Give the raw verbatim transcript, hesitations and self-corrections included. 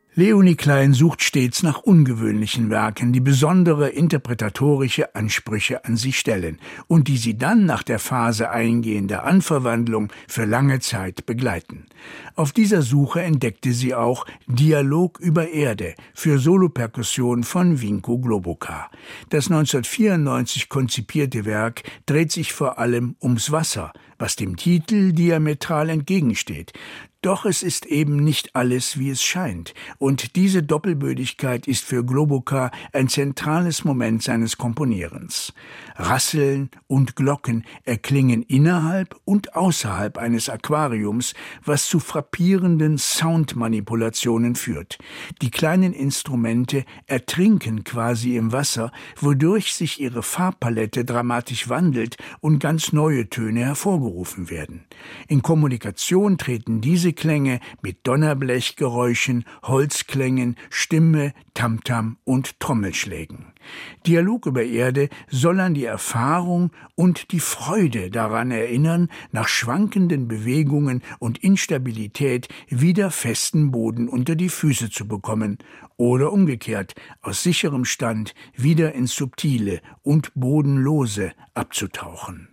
Leonie Klein sucht stets nach ungewöhnlichen Werken, die besondere interpretatorische Ansprüche an sie stellen und die sie dann nach der Phase eingehender Anverwandlung für lange Zeit begleiten. Auf dieser Suche entdeckte sie auch Dialog über Erde für Soloperkussion von Vinko Globokar. Das neunzehnhundertvierundneunzig konzipierte Werk dreht sich vor allem ums Wasser, was dem Titel diametral entgegensteht. Doch es ist eben nicht alles, wie es scheint. Und diese Doppelbödigkeit ist für Globokar ein zentrales Moment seines Komponierens. Rasseln und Glocken erklingen innerhalb und außerhalb eines Aquariums, was zu frappierenden Soundmanipulationen führt. Die kleinen Instrumente ertrinken quasi im Wasser, wodurch sich ihre Farbpalette dramatisch wandelt und ganz neue Töne hervorgerufen werden. In Kommunikation treten diese Klänge mit Donnerblechgeräuschen, Holzklängen, Stimme, Tamtam und Trommelschlägen. Dialog über Erde soll an die Erfahrung und die Freude daran erinnern, nach schwankenden Bewegungen und Instabilität wieder festen Boden unter die Füße zu bekommen oder umgekehrt aus sicherem Stand wieder ins Subtile und Bodenlose abzutauchen.